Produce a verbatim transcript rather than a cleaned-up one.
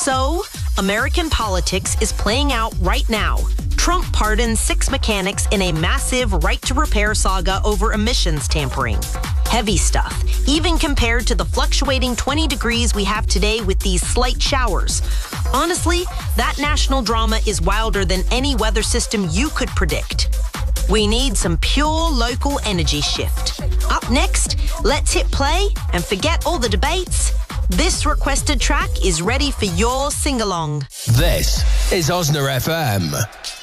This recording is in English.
So, American politics is playing out right now. Trump pardons six mechanics in a massive right-to-repair saga over emissions tampering. Heavy stuff, even compared to the fluctuating twenty degrees we have today with these slight showers. Honestly, that national drama is wilder than any weather system you could predict. We need some pure local energy shift. Up next, let's hit play and forget all the debates. This requested track is ready for your sing-along. This is Osna F M.